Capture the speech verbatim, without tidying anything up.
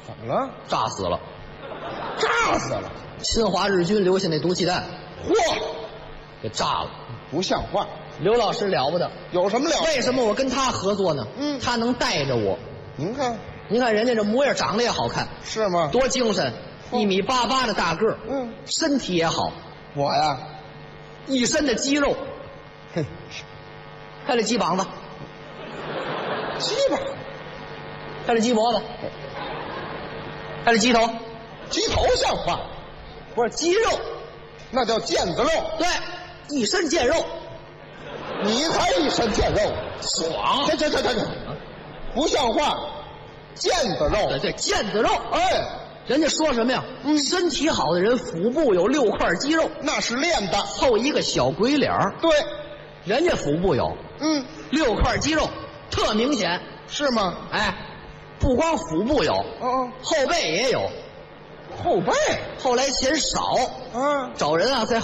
怎么了？ 炸死了， 炸死了！ 侵华日军留下那毒气弹， 嚯， 给炸了。 不像话！ 刘老师了不得， 有什么了不得？ 为什么我跟他合作呢？ 嗯他能带着我。 您看您看人家这模样长得也好看， 是吗？ 多精神， 嚯一米八八的大个儿， 嗯， 身体也好， 我呀， 一身的肌肉， 哼， 看这鸡膀子， 鸡巴， 看这鸡脖子，看这鸡头， 鸡头像话， 不是鸡肉， 那叫腱子肉。 对，一身腱肉， 你才一身腱肉， 爽。 这这这这这，不像话！腱子肉， 对对，腱子肉。 哎， 人家说什么呀？ 嗯身体好的人腹部有六块肌肉， 那是练的。 凑一个小鬼脸儿。 对， 人家腹部有嗯， 六块肌肉，特明显。 是吗？ 哎，不光腹部有， 哦哦， 后背也有。 后背， 后来嫌少， 啊。 找人啊，在